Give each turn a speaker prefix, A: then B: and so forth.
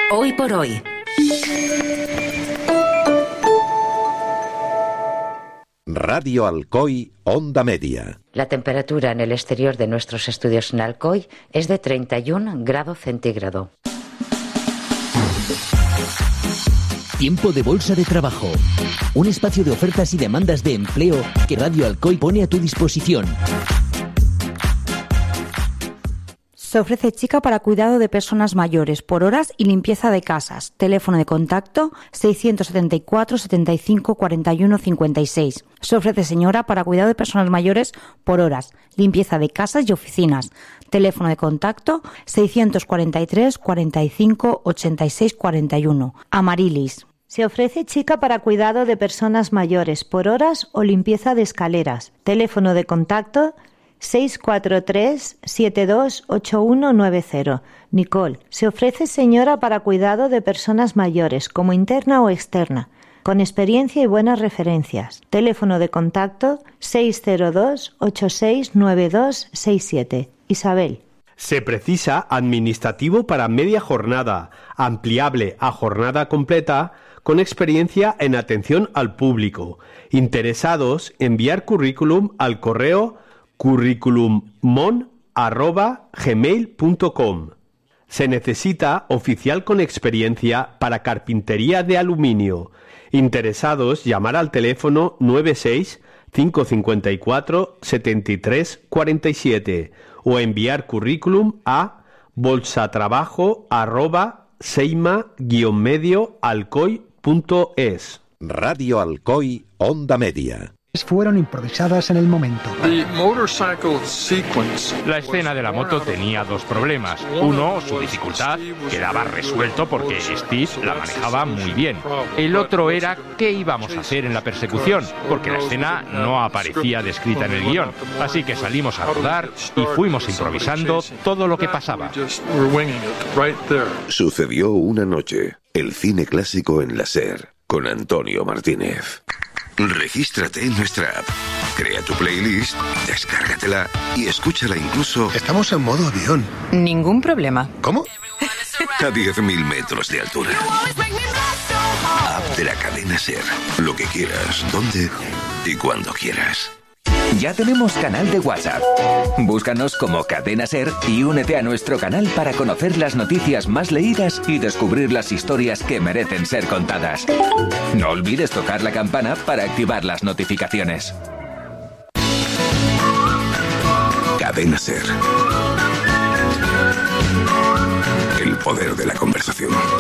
A: Hoy por hoy.
B: Radio Alcoy, Onda Media.
C: La temperatura en el exterior de nuestros estudios en Alcoy es de 31 grados centígrados.
D: Tiempo de Bolsa de Trabajo. Un espacio de ofertas y demandas de empleo que Radio Alcoy pone a tu disposición.
E: Se ofrece chica para cuidado de personas mayores por horas y limpieza de casas. Teléfono de contacto 674 75 41 56. Se ofrece señora para cuidado de personas mayores por horas, limpieza de casas y oficinas. Teléfono de contacto 643 45 86 41. Amarilis.
F: Se ofrece chica para cuidado de personas mayores por horas o limpieza de escaleras. Teléfono de contacto 643 728190. Nicole. Se ofrece señora para cuidado de personas mayores, como interna o externa, con experiencia y buenas referencias. Teléfono de contacto 602 869267. Isabel.
G: Se precisa administrativo para media jornada, ampliable a jornada completa, con experiencia en atención al público. Interesados, enviar currículum al correo curriculummon@gmail.com. Se necesita oficial con experiencia para carpintería de aluminio. Interesados, llamar al teléfono 96 554 73 47 o enviar currículum a bolsatrabajo@seima-medioalcoy.es.
B: Radio Alcoy, Onda Media.
H: Fueron improvisadas en el momento.
I: La escena de la moto tenía dos problemas. Uno, su dificultad, quedaba resuelto porque Steve la manejaba muy bien. El otro era qué íbamos a hacer en la persecución, porque la escena no aparecía descrita en el guión. Así que salimos a rodar y fuimos improvisando todo lo que pasaba.
J: Sucedió una noche. El cine clásico en la SER, con Antonio Martínez. Regístrate en nuestra app, crea tu playlist, descárgatela y escúchala incluso...
H: Estamos en modo avión.
A: Ningún problema.
H: ¿Cómo?
J: A 10.000 metros de altura. App de la cadena SER. Lo que quieras, donde y cuando quieras.
K: Ya tenemos canal de WhatsApp. Búscanos como Cadena SER y únete a nuestro canal para conocer las noticias más leídas y descubrir las historias que merecen ser contadas. No olvides tocar la campana para activar las notificaciones.
J: Cadena SER. El poder de la conversación.